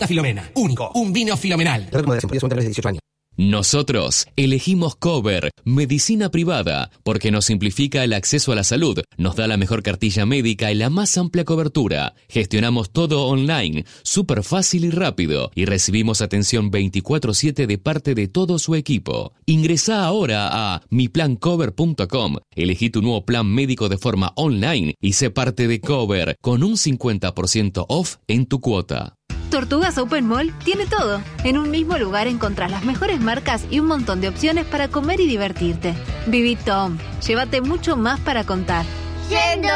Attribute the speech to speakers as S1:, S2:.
S1: Filomena. Único. Un vino fenomenal.
S2: Nosotros elegimos Cover, medicina privada, porque nos simplifica el acceso a la salud, nos da la mejor cartilla médica y la más amplia cobertura. Gestionamos todo online, súper fácil y rápido, y recibimos atención 24/7 de parte de todo su equipo. Ingresá ahora a miplancover.com, elegí tu nuevo plan médico de forma online y sé parte de Cover con un 50% off en tu cuota.
S3: Tortugas Open Mall tiene todo. En un mismo lugar encontrás las mejores marcas y un montón de opciones para comer y divertirte. Viví Tom. Llévate mucho más para contar.
S4: Yendo